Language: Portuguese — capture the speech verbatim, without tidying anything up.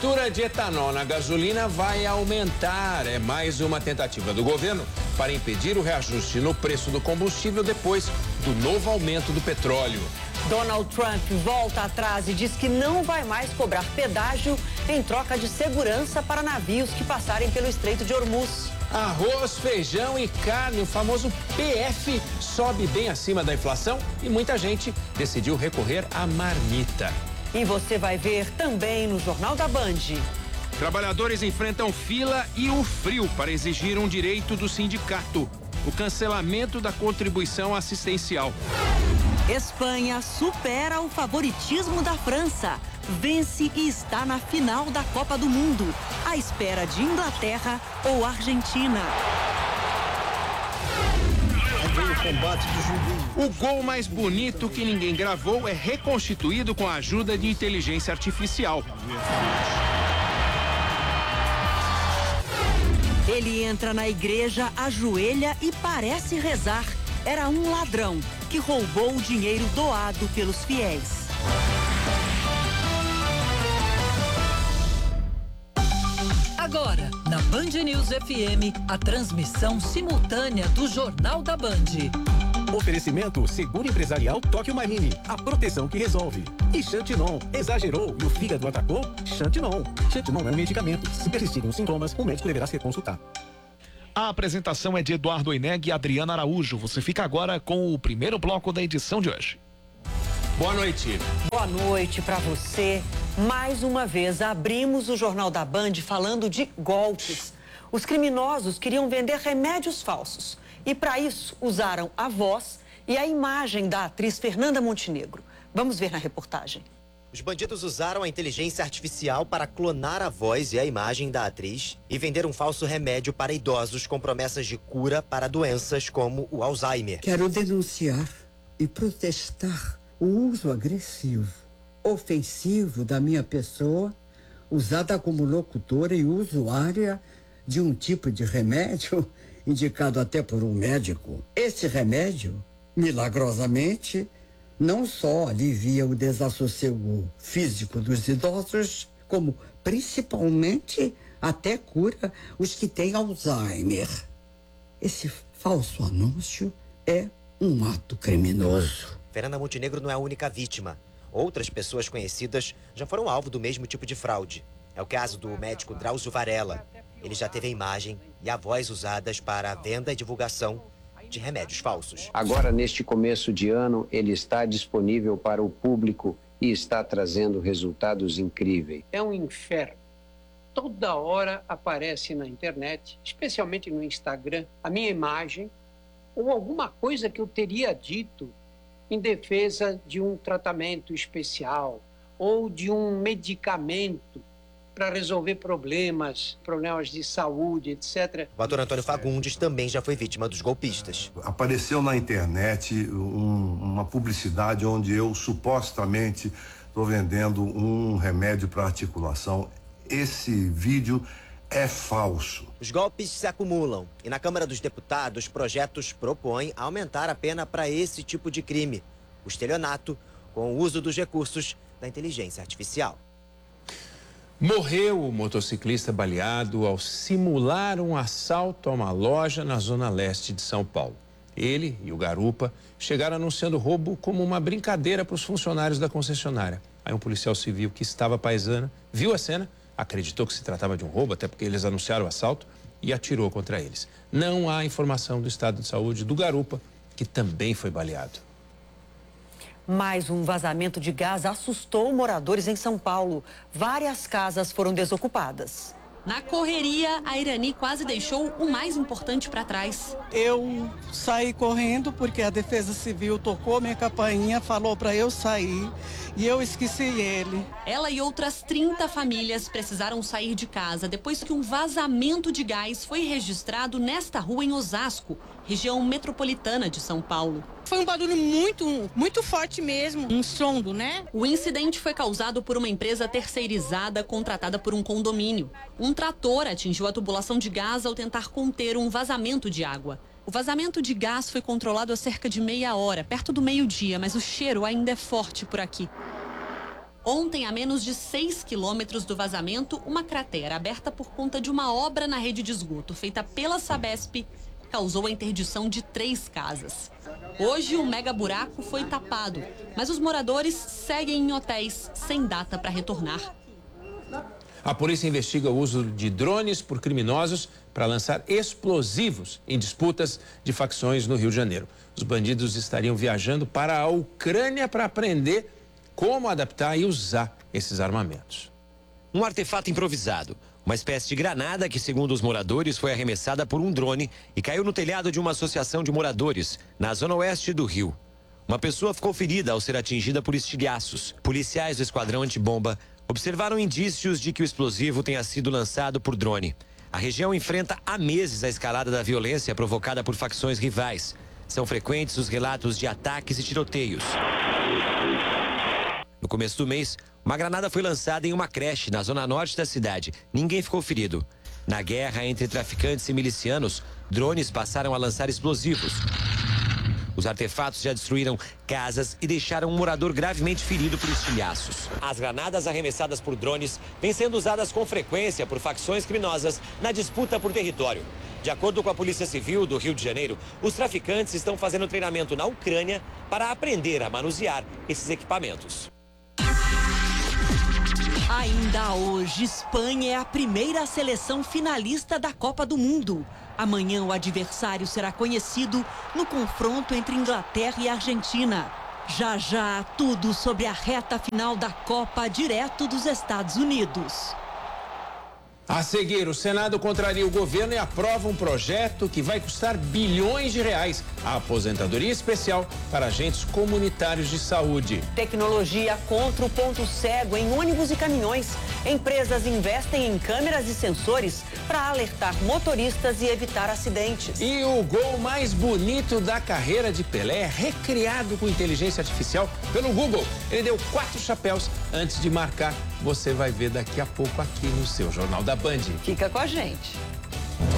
mistura de etanol na gasolina vai aumentar. É mais uma tentativa do governo para impedir o reajuste no preço do combustível depois do novo aumento do petróleo. Donald Trump volta atrás e diz que não vai mais cobrar pedágio em troca de segurança para navios que passarem pelo Estreito de Hormuz. Arroz, feijão e carne, o famoso P F, sobe bem acima da inflação e muita gente decidiu recorrer à marmita. E você vai ver também no Jornal da Band. Trabalhadores enfrentam fila e o frio para exigir um direito do sindicato: o cancelamento da contribuição assistencial. Espanha supera o favoritismo da França. Vence e está na final da Copa do Mundo, à espera de Inglaterra ou Argentina. O gol mais bonito que ninguém gravou é reconstituído com a ajuda de inteligência artificial. Ele entra na igreja, ajoelha e parece rezar. Era um ladrão que roubou o dinheiro doado pelos fiéis. Agora, na Band News F M, a transmissão simultânea do Jornal da Band. Oferecimento Seguro Empresarial Tóquio Marine, a proteção que resolve. E Xantinon, exagerou e o fígado atacou? Xantinon. Xantinon é um medicamento. Se persistirem os sintomas, o médico deverá ser consultado. A apresentação é de Eduardo Oineg e Adriana Araújo. Você fica agora com o primeiro bloco da edição de hoje. Boa noite. Boa noite para você. Mais uma vez, abrimos o Jornal da Band falando de golpes. Os criminosos queriam vender remédios falsos e, para isso, usaram a voz e a imagem da atriz Fernanda Montenegro. Vamos ver na reportagem. Os bandidos usaram a inteligência artificial para clonar a voz e a imagem da atriz e vender um falso remédio para idosos com promessas de cura para doenças como o Alzheimer. Quero denunciar e protestar o uso agressivo, ofensivo da minha pessoa, usada como locutora e usuária de um tipo de remédio indicado até por um médico. Esse remédio, milagrosamente, não só alivia o desassossego físico dos idosos, como principalmente até cura os que têm Alzheimer. Esse falso anúncio é um ato criminoso. Fernanda Montenegro não é a única vítima. Outras pessoas conhecidas já foram alvo do mesmo tipo de fraude. É o caso do médico Drauzio Varela. Ele já teve a imagem e a voz usadas para a venda e divulgação de remédios falsos. Agora, neste começo de ano, ele está disponível para o público e está trazendo resultados incríveis. É um inferno. Toda hora aparece na internet, especialmente no Instagram, a minha imagem ou alguma coisa que eu teria dito em defesa de um tratamento especial ou de um medicamento para resolver problemas, problemas de saúde, etcétera. O ator Antônio Fagundes também já foi vítima dos golpistas. Apareceu na internet um, uma publicidade onde eu supostamente estou vendendo um remédio para articulação. Esse vídeo é falso. Os golpes se acumulam e na Câmara dos Deputados, projetos propõem aumentar a pena para esse tipo de crime, o estelionato, com o uso dos recursos da inteligência artificial. Morreu o motociclista baleado ao simular um assalto a uma loja na zona leste de São Paulo. Ele e o garupa chegaram anunciando o roubo como uma brincadeira para os funcionários da concessionária. Aí um policial civil que estava paisana viu a cena, acreditou que se tratava de um roubo, até porque eles anunciaram o assalto, e atirou contra eles. Não há informação do estado de saúde do garupa, que também foi baleado. Mais um vazamento de gás assustou moradores em São Paulo. Várias casas foram desocupadas. Na correria, a Irani quase deixou o mais importante para trás. Eu saí correndo porque a Defesa Civil tocou minha campainha, falou para eu sair e eu esqueci ele. Ela e outras trinta famílias precisaram sair de casa depois que um vazamento de gás foi registrado nesta rua em Osasco, região metropolitana de São Paulo. Foi um barulho muito, muito forte mesmo, um estrondo, né? O incidente foi causado por uma empresa terceirizada contratada por um condomínio. Um trator atingiu a tubulação de gás ao tentar conter um vazamento de água. O vazamento de gás foi controlado há cerca de meia hora, perto do meio-dia, mas o cheiro ainda é forte por aqui. Ontem, a menos de seis quilômetros do vazamento, uma cratera aberta por conta de uma obra na rede de esgoto feita pela Sabesp causou a interdição de três casas. Hoje, o mega buraco foi tapado, mas os moradores seguem em hotéis sem data para retornar. A polícia investiga o uso de drones por criminosos para lançar explosivos em disputas de facções no Rio de Janeiro. Os bandidos estariam viajando para a Ucrânia para aprender como adaptar e usar esses armamentos. Um artefato improvisado, uma espécie de granada que, segundo os moradores, foi arremessada por um drone e caiu no telhado de uma associação de moradores, na zona oeste do Rio. Uma pessoa ficou ferida ao ser atingida por estilhaços. Policiais do esquadrão antibomba observaram indícios de que o explosivo tenha sido lançado por drone. A região enfrenta há meses a escalada da violência provocada por facções rivais. São frequentes os relatos de ataques e tiroteios. No começo do mês, uma granada foi lançada em uma creche na zona norte da cidade. Ninguém ficou ferido. Na guerra entre traficantes e milicianos, drones passaram a lançar explosivos. Os artefatos já destruíram casas e deixaram um morador gravemente ferido por estilhaços. As granadas arremessadas por drones vêm sendo usadas com frequência por facções criminosas na disputa por território. De acordo com a Polícia Civil do Rio de Janeiro, os traficantes estão fazendo treinamento na Ucrânia para aprender a manusear esses equipamentos. Ainda hoje, Espanha é a primeira seleção finalista da Copa do Mundo. Amanhã o adversário será conhecido no confronto entre Inglaterra e Argentina. Já já, tudo sobre a reta final da Copa direto dos Estados Unidos. A seguir, o Senado contraria o governo e aprova um projeto que vai custar bilhões de reais. A aposentadoria especial para agentes comunitários de saúde. Tecnologia contra o ponto cego em ônibus e caminhões. Empresas investem em câmeras e sensores para alertar motoristas e evitar acidentes. E o gol mais bonito da carreira de Pelé é recriado com inteligência artificial pelo Google. Ele deu quatro chapéus antes de marcar. Você vai ver daqui a pouco aqui no seu Jornal da Band. Fica com a gente.